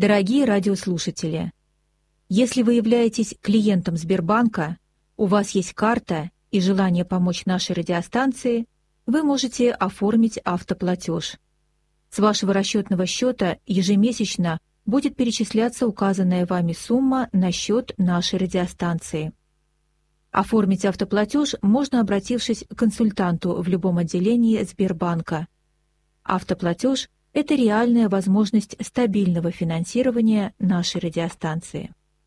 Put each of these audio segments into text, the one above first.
Дорогие радиослушатели, если вы являетесь клиентом Сбербанка, у вас есть карта и желание помочь нашей радиостанции, вы можете оформить автоплатеж. С вашего расчетного счета ежемесячно будет перечисляться указанная вами сумма на счет нашей радиостанции. Оформить автоплатеж можно, обратившись к консультанту в любом отделении Сбербанка. Автоплатеж – это реальная возможность стабильного финансирования нашей радиостанции.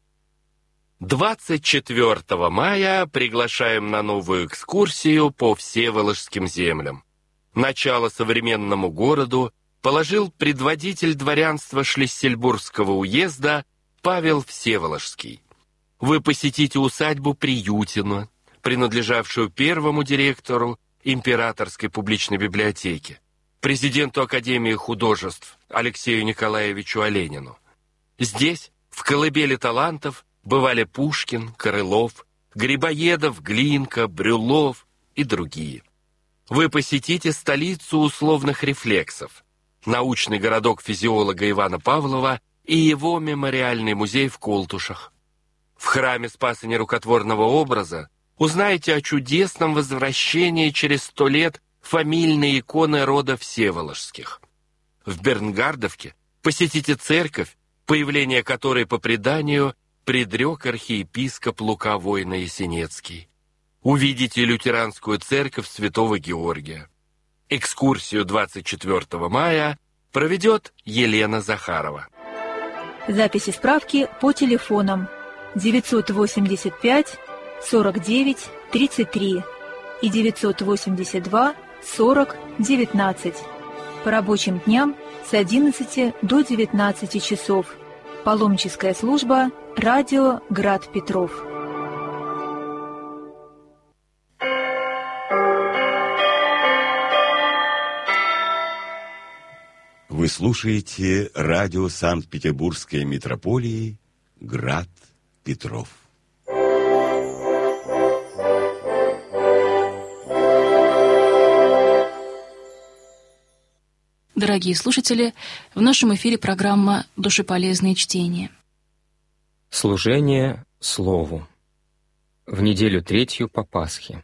24 мая приглашаем на новую экскурсию по Всеволожским землям. Начало современному городу положил предводитель дворянства Шлиссельбургского уезда Павел Всеволожский. Вы посетите усадьбу Приютино, принадлежавшую первому директору Императорской публичной библиотеки, президенту Академии художеств Алексею Николаевичу Оленину. Здесь, в колыбели талантов, бывали Пушкин, Крылов, Грибоедов, Глинка, Брюллов и другие. Вы посетите столицу условных рефлексов, научный городок физиолога Ивана Павлова и его мемориальный музей в Колтушах. В храме Спаса Нерукотворного образа узнаете о чудесном возвращении через 100 лет фамильной иконы рода Всеволожских. В Бернгардовке посетите церковь, появление которой по преданию предрек архиепископ Лука Войно-Ясенецкий. Увидите лютеранскую церковь Святого Георгия. Экскурсию 24 мая проведет Елена Захарова. Записи справки по телефонам 985 49 33 и 982 40 19. По рабочим дням с 11 до 19 часов. Паломническая служба «Радио Град Петров». Вы слушаете радио Санкт-Петербургской митрополии «Град Петров». Дорогие слушатели, в нашем эфире программа «Душеполезные чтения». Служение Слову. В неделю третью по Пасхе.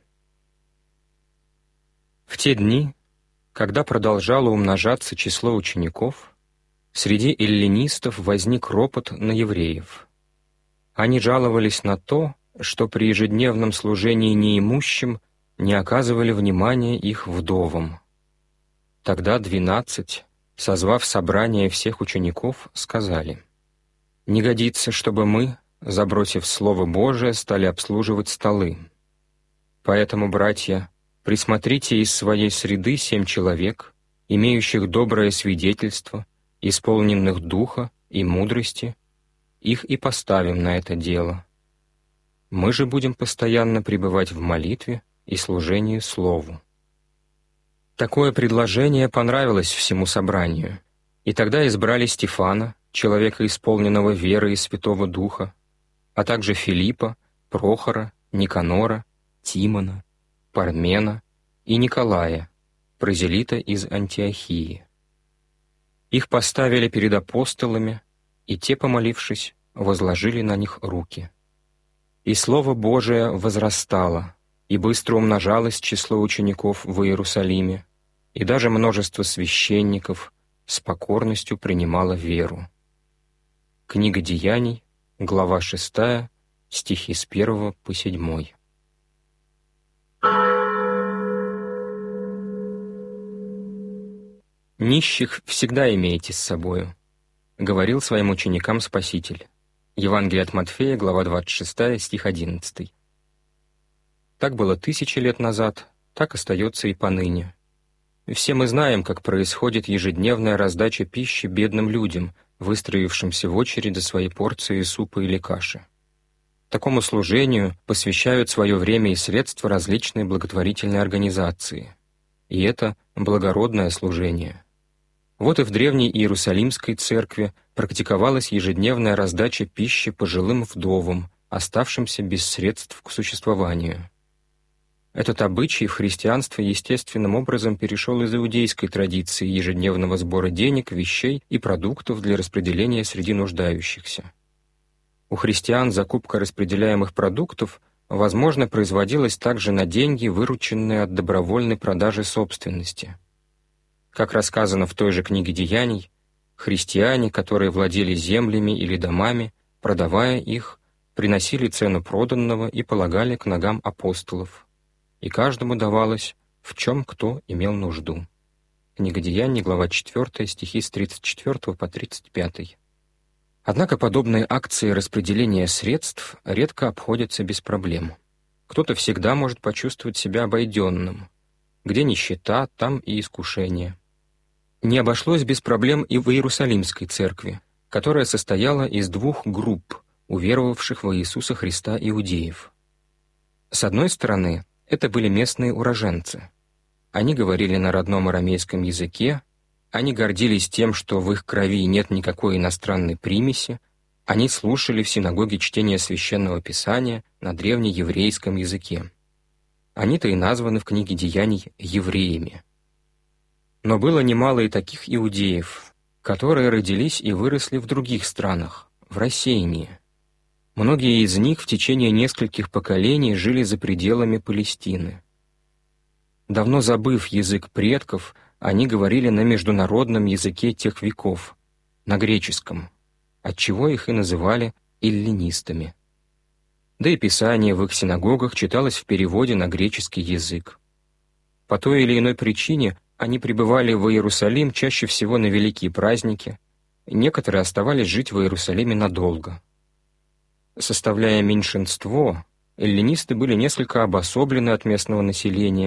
В те дни, когда продолжало умножаться число учеников, среди эллинистов возник ропот на евреев. Они жаловались на то, что при ежедневном служении неимущим не оказывали внимания их вдовам. Тогда 12, созвав собрание всех учеников, сказали: «Не годится, чтобы мы, забросив Слово Божие, стали обслуживать столы. Поэтому, братья, присмотрите из своей среды 7 человек, имеющих доброе свидетельство, исполненных духа и мудрости, их и поставим на это дело. Мы же будем постоянно пребывать в молитве и служении Слову». Такое предложение понравилось всему собранию, и тогда избрали Стефана, человека, исполненного веры и Святого Духа, а также Филиппа, Прохора, Никанора, Тимона, Пармена и Николая, прозелита из Антиохии. Их поставили перед апостолами, и те, помолившись, возложили на них руки. И Слово Божие возрастало, и быстро умножалось число учеников в Иерусалиме, и даже множество священников с покорностью принимало веру. Книга Деяний, глава 6, стихи с 1 по 7. «Нищих всегда имейте с собою», — говорил своим ученикам Спаситель. Евангелие от Матфея, глава 26, стих 11. Так было 1000 лет назад, так остается и поныне. Все мы знаем, как происходит ежедневная раздача пищи бедным людям, выстроившимся в очередь за своей порцией супа или каши. Такому служению посвящают свое время и средства различные благотворительные организации. И это благородное служение. Вот и в древней Иерусалимской церкви практиковалась ежедневная раздача пищи пожилым вдовам, оставшимся без средств к существованию. Этот обычай в христианство естественным образом перешел из иудейской традиции ежедневного сбора денег, вещей и продуктов для распределения среди нуждающихся. У христиан закупка распределяемых продуктов, возможно, производилась также на деньги, вырученные от добровольной продажи собственности. Как рассказано в той же книге «Деяний», христиане, которые владели землями или домами, продавая их, приносили цену проданного и полагали к ногам апостолов, и каждому давалось, в чем кто имел нужду. Книга Деяний, глава 4, стихи с 34 по 35. Однако подобные акции распределения средств редко обходятся без проблем. Кто-то всегда может почувствовать себя обойденным. Где нищета, там и искушение. Не обошлось без проблем и в Иерусалимской церкви, которая состояла из двух групп уверовавших во Иисуса Христа иудеев. С одной стороны, это были местные уроженцы. Они говорили на родном арамейском языке, они гордились тем, что в их крови нет никакой иностранной примеси, они слушали в синагоге чтение Священного Писания на древнееврейском языке. Они-то и названы в книге Деяний евреями. Но было немало и таких иудеев, которые родились и выросли в других странах, в рассеянии. Многие из них в течение нескольких поколений жили за пределами Палестины. Давно забыв язык предков, они говорили на международном языке тех веков, на греческом, отчего их и называли эллинистами. Да и Писание в их синагогах читалось в переводе на греческий язык. По той или иной причине они прибывали в Иерусалим чаще всего на великие праздники, некоторые оставались жить в Иерусалиме надолго. Составляя меньшинство, эллинисты были несколько обособлены от местного населения